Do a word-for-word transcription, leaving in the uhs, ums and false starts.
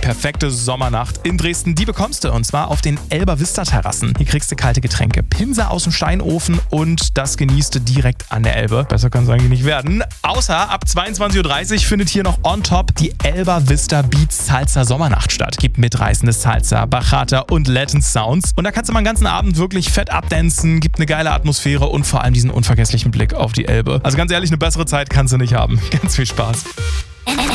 perfekte Sommernacht in Dresden, die bekommst du und zwar auf den Elber Vista Terrassen. Hier kriegst du kalte Getränke, Pinzer aus dem Steinofen und das genießt du direkt an der Elbe. Besser kann es eigentlich nicht werden. Außer ab zweiundzwanzig Uhr dreißig findet hier noch on top die Elber Vista Beats Salsa Sommernacht statt. Gibt mitreißende Salsa, Bachata und Latin Sounds und da kannst du mal den ganzen Abend wirklich fett abdancen, gibt eine geile Atmosphäre und vor allem diesen unvergesslichen Blick auf die Elbe. Also ganz ehrlich, eine bessere Zeit kannst du nicht haben. Ganz viel Spaß.